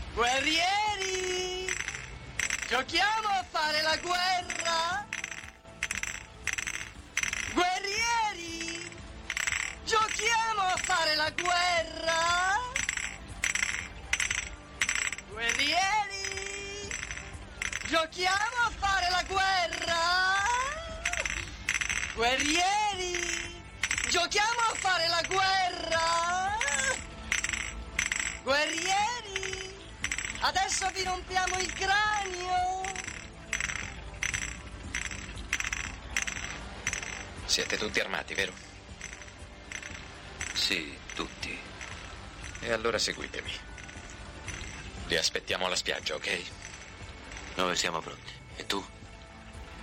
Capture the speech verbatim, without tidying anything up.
Guerrieri! Giochiamo a fare la guerra! Guerrieri! Giochiamo a fare la guerra! Guerrieri! Giochiamo a fare la guerra! Guerrieri! Giochiamo a fare la guerra! Guerrieri! Adesso vi rompiamo il cranio! Siete tutti armati, vero? Sì, tutti. E allora seguitemi. Li aspettiamo alla spiaggia, ok? Noi siamo pronti. E tu?